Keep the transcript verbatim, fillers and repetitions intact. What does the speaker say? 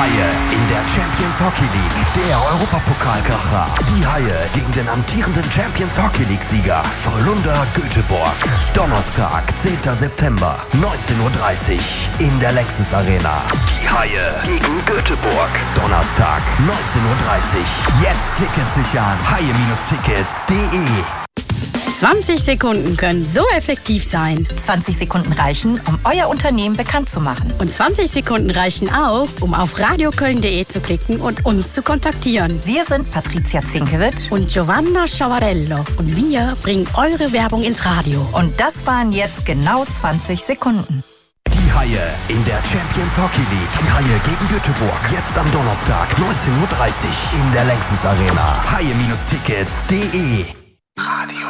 Haie in der Champions Hockey League, der Europapokalkracher. Die Haie gegen den amtierenden Champions Hockey League-Sieger Frölunda Göteborg. Donnerstag, zehnter September, neunzehn Uhr dreißig in der Lexus Arena. Die Haie gegen Göteborg. Donnerstag, neunzehn Uhr dreißig. Jetzt Tickets sichern. haie Tickets punkt de. zwanzig Sekunden können so effektiv sein. zwanzig Sekunden reichen, um euer Unternehmen bekannt zu machen. Und zwanzig Sekunden reichen auch, um auf radioköln punkt de zu klicken und uns zu kontaktieren. Wir sind Patricia Zinkewitsch und Giovanna Sciavarello. Und wir bringen eure Werbung ins Radio. Und das waren jetzt genau zwanzig Sekunden. Die Haie in der Champions Hockey League. Die Haie gegen Göteborg. Jetzt am Donnerstag, neunzehn Uhr dreißig in der Lexus Arena. haie Tickets punkt de. Radio